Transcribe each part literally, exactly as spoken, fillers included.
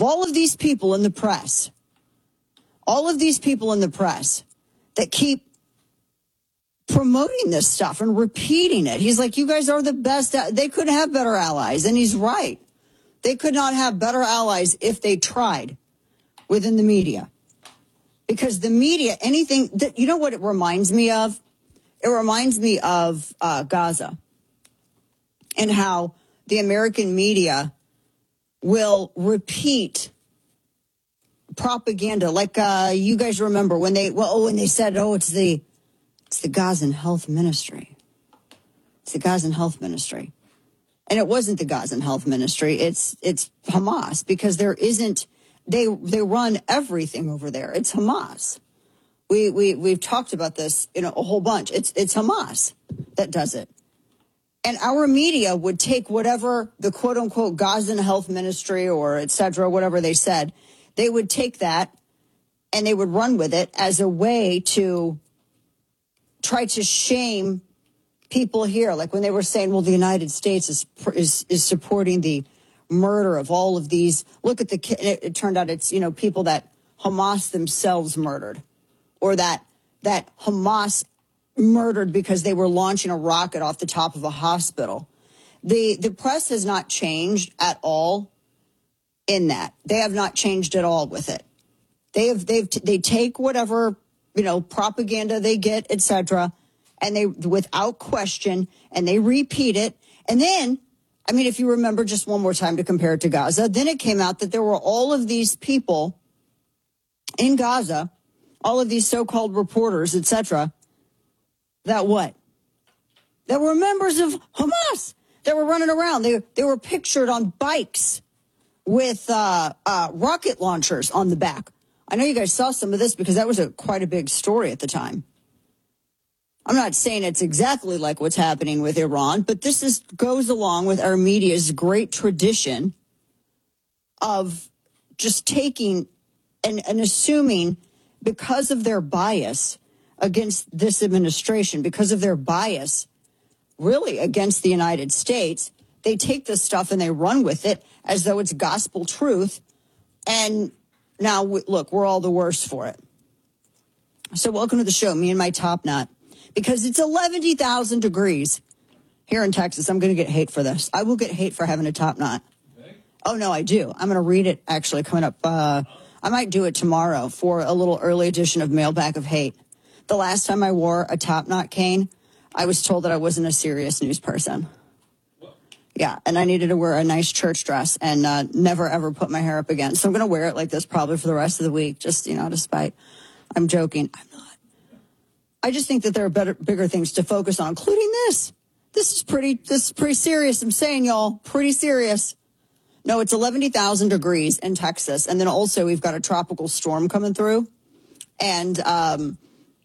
all of these people in the press, all of these people in the press that keep promoting this stuff and repeating it. He's like, you guys are the best. They couldn't have better allies. And he's right. They could not have better allies if they tried within the media. Because the media, anything that, you know what it reminds me of? It reminds me of uh, Gaza and how the American media will repeat propaganda. Like uh, you guys remember when they, well, when they said, oh, it's the, it's the Gazan Health Ministry. It's the Gazan Health Ministry. And it wasn't the Gazan Health Ministry. It's, it's Hamas, because there isn't, they, they run everything over there. It's Hamas. We, we, we've talked about this, you know, a whole bunch. It's, it's Hamas that does it. And our media would take whatever the quote unquote Gazan Health Ministry or et cetera, whatever they said, they would take that and they would run with it as a way to try to shame people here. Like when they were saying, well, the United States is, is, is supporting the murder of all of these. Look at the, it, it turned out it's, you know, people that Hamas themselves murdered, or that, that Hamas murdered because they were launching a rocket off the top of a hospital. The, the press has not changed at all in that. They have not changed at all with it. They have, they've, they take whatever, you know, propaganda they get, et cetera, and they, without question, and they repeat it. And then, I mean, if you remember, just one more time to compare it to Gaza, then it came out that there were all of these people in Gaza, all of these so-called reporters, et cetera, that what? That were members of Hamas, that were running around. They, they were pictured on bikes with uh, uh, rocket launchers on the back. I know you guys saw some of this because that was a quite a big story at the time. I'm not saying it's exactly like what's happening with Iran, but this is goes along with our media's great tradition of just taking and, and assuming, because of their bias against this administration, because of their bias really against the United States, they take this stuff and they run with it as though it's gospel truth. And now, look, we're all the worse for it. So welcome to the show, me and my top knot. Because it's eleven thousand degrees here in Texas. I'm going to get hate for this. I will get hate for having a top knot. Okay. Oh, no, I do. I'm going to read it, actually, coming up. Uh, I might do it tomorrow for a little early edition of Mailbag of Hate. The last time I wore a top knot cane, I was told that I wasn't a serious news person. Yeah, and I needed to wear a nice church dress and uh, never, ever put my hair up again. So I'm going to wear it like this probably for the rest of the week, just, you know, despite. I'm joking. I'm not. I just think that there are better, bigger things to focus on, including this. This is pretty, this is pretty serious. I'm saying, y'all, pretty serious. No, it's eleven thousand degrees in Texas. And then also we've got a tropical storm coming through. And um,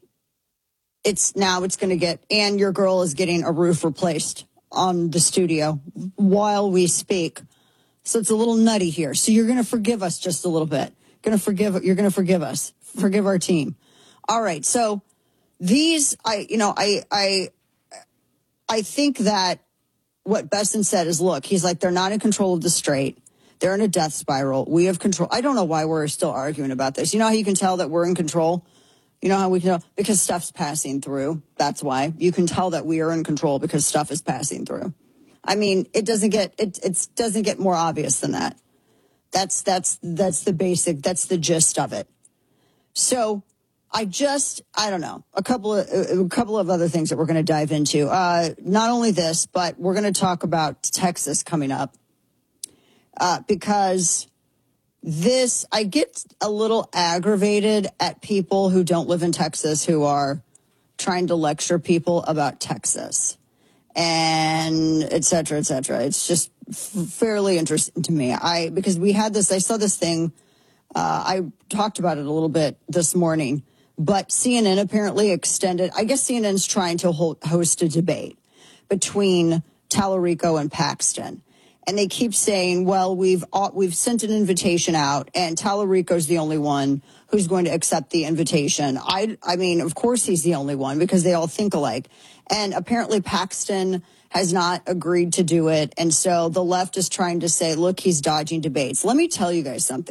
it's now it's going to get, and your girl is getting a roof replaced on the studio while we speak. So it's a little nutty here. So you're going to forgive us just a little bit. Going to forgive, you're going to forgive us. Forgive our team. All right. So these, I, you know, I, I, I think that what Besson said is, look, he's like, they're not in control of the strait. They're in a death spiral. We have control. I don't know why we're still arguing about this. You know how you can tell that we're in control? You know how we can tell? Because stuff's passing through. That's why you can tell that we are in control, because stuff is passing through. I mean, it doesn't get, it, it doesn't get more obvious than that. That's, that's, that's the basic, that's the gist of it. So I just, I don't know, a couple of, a couple of other things that we're going to dive into. Uh, not only this, but we're going to talk about Texas coming up, uh, because this, I get a little aggravated at people who don't live in Texas who are trying to lecture people about Texas and et cetera, et cetera. It's just f- fairly interesting to me. I, because we had this, I saw this thing, uh, I talked about it a little bit this morning, but C N N apparently extended, I guess C N N's trying to hold, host a debate between Tallarico and Paxton. And they keep saying, well, we've we've sent an invitation out, and Tallarico's the only one who's going to accept the invitation. I, I mean, of course he's the only one, because they all think alike. And apparently Paxton has not agreed to do it. And so the left is trying to say, look, he's dodging debates. Let me tell you guys something.